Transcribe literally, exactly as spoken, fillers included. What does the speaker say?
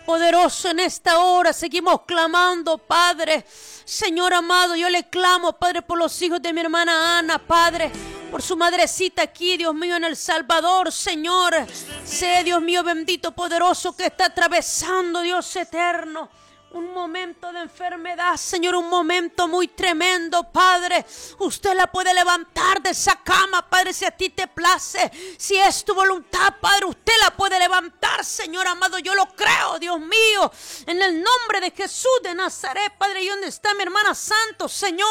poderoso, en esta hora seguimos clamando, Padre. Señor amado, yo le clamo, Padre, por los hijos de mi hermana Ana, Padre, por su madrecita aquí, Dios mío, en El Salvador, Señor. Sé, Dios mío, bendito, poderoso, que está atravesando, Dios eterno, un momento de enfermedad, Señor, un momento muy tremendo, Padre. Usted la puede levantar de esa cama, Padre, si a ti te place. Si es tu voluntad, Padre, usted la puede levantar, Señor amado. Yo lo creo, Dios mío, en el nombre de Jesús de Nazaret, Padre. Y donde está mi hermana Santos, Señor.